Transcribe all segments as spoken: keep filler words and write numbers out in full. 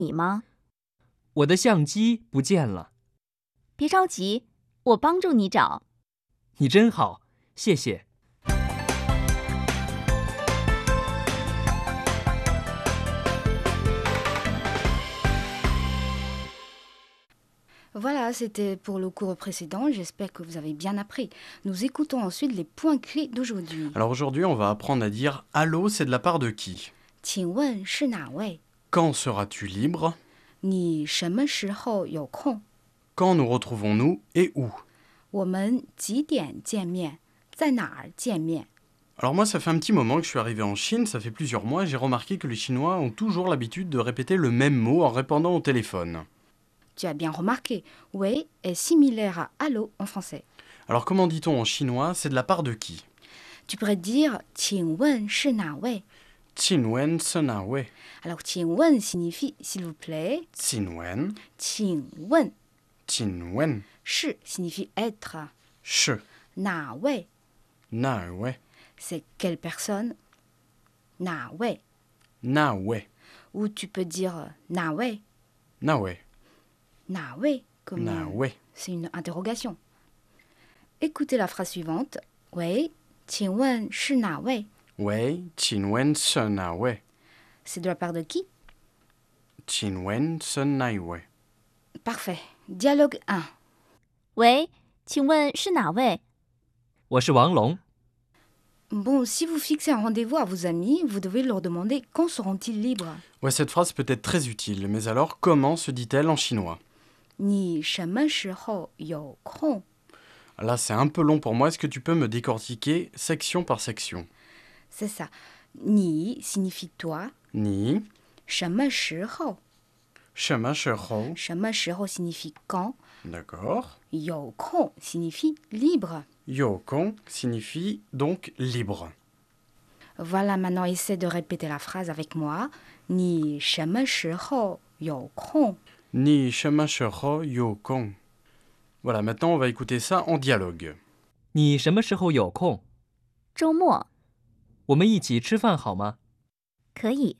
你吗？ 我的相机不见了。 别着急，我帮助你找。 你真好，谢谢。 Voilà, c'était pour le cours précédent. J'espère que vous avez bien appris. Nous écoutons ensuite les points clés d'aujourd'hui. Alors aujourd'hui, on va apprendre à dire « Allô, c'est de la part de qui ?» 请问是哪位？ Quand seras-tu libre ? 你什么时候有空？ Quand nous retrouvons-nous et où ? 我们几点见面？在哪儿见面？ Alors moi, ça fait un petit moment que je suis arrivé en Chine, ça fait plusieurs mois, et j'ai remarqué que les Chinois ont toujours l'habitude de répéter le même mot en répondant au téléphone. Tu as bien remarqué, « oui » est similaire à « allô » en français. Alors comment dit-on en chinois, c'est de la part de qui ? Tu pourrais dire «请问是哪位 Qinwen senawe. » Alors, «请问» signifie « s'il vous plaît Qinwen, »,« 请问 Qinwen, »,« 是 signifie « être shi, »,« 哪位 nawe, »,« c'est « quelle personne » 哪位 nawe, »,« Ou tu peux dire «哪位 nawe, »,« », 哪位 comme euh, nawe. c'est une interrogation. Écoutez la phrase suivante. «喂，请问是哪位 Wei, Qinwen senawe. » C'est de la part de qui? Qinwen senaiwe. Parfait. Dialogue un. 喂，请问是哪位？ 我是王龙。 Bon, si vous fixez un rendez-vous à vos amis, vous devez leur demander quand seront-ils libres. Ouais, cette phrase peut être très utile, mais alors comment se dit-elle en chinois ? 你什么时候有空 Là, c'est un peu long pour moi, est-ce que tu peux me décortiquer section par section ? C'est ça. Ni signifie toi. Ni, 什么时候 shema shero, 什么时候 signifie quand. d'accord. 有空 signifie libre. Yokong signifie donc libre. Voilà, maintenant essaie de répéter la phrase avec moi. 你什么时候有空 Ni shema shero yokong. Voilà, maintenant on va écouter ça en dialogue. 你什么时候有空？ 周末我们一起吃饭好吗？ 可以。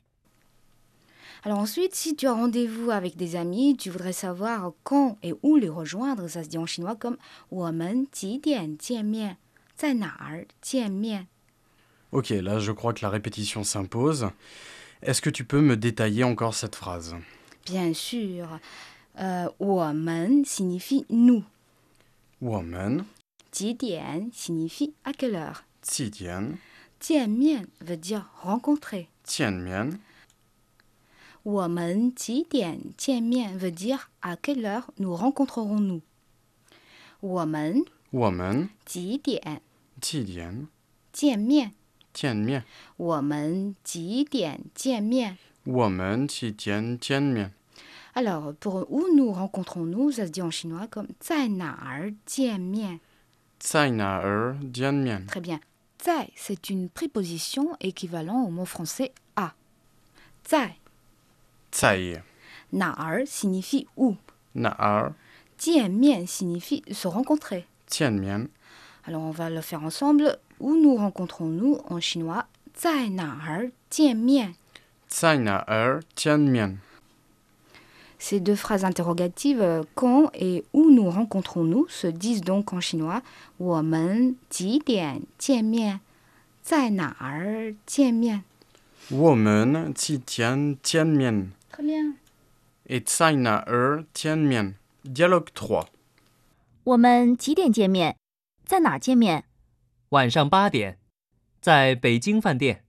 Alors ensuite, si tu as rendez-vous avec des amis, tu voudrais savoir quand et où les rejoindre. Ça se dit en chinois comme 我们几点见面？在哪儿见面？ Ok, là je crois que la répétition s'impose. Est-ce que tu peux me détailler encore cette phrase ? Bien sûr. Euh, 我们 signifie nous. Woman, 几点 signifie à quelle heure. Tsidian, 见面 veut dire rencontrer. Tianmian, 我们几点见面 veut dire à quelle heure nous rencontrerons-nous. 我们 Woman, 几点 Tidian, 见面 Tianmian. 我们几点见面 Woman, Tidian, Tianmian. Alors, pour où nous rencontrons-nous, ça se dit en chinois comme 在哪儿见面 Tsaina er, Dianmian. Très bien. 在 c'est une préposition équivalent au mot français à. 在 Tsai, 哪儿 signifie où. Naar, 见面 signifie se rencontrer. Tianmian. Alors, on va le faire ensemble. Où nous rencontrons-nous en chinois 在哪儿见面 Tsaina er, Tianmian. Ces deux phrases interrogatives, quand et où nous rencontrons-nous, se disent donc en chinois 我们几点见面在哪儿见面 Woman, Titian, Tianmian. Très bien. Et Tsaina er, Tianmian. Dialogue trois. 我们几点见面？在哪儿见面？ 晚上八点，在北京饭店。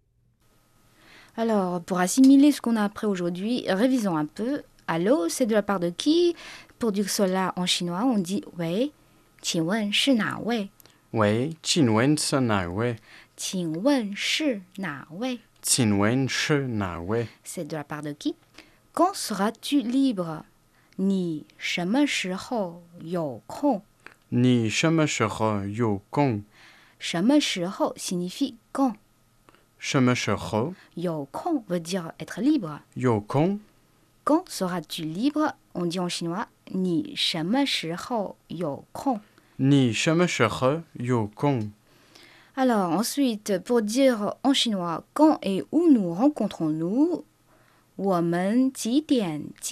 Alors, pour assimiler ce qu'on a appris aujourd'hui, révisons un peu. Allô, c'est de la part de qui? Pour dire cela en chinois, on dit 喂，请问是哪位？ Wei, Qinwen senaiwe. 请问是哪位 Qinwen shi nawe. C'est de la part de qui? Quand seras-tu libre? 你什么时候有空 Ni shema shero yokong. 什么时候 signifie quand. Shema shero 有空 veut dire être libre. yokong. Quand seras-tu libre? On dit en chinois 你什么时候有空 Ni shema shero yokong. Alors ensuite, pour dire en chinois quand et où nous rencontrons-nous, 我们几点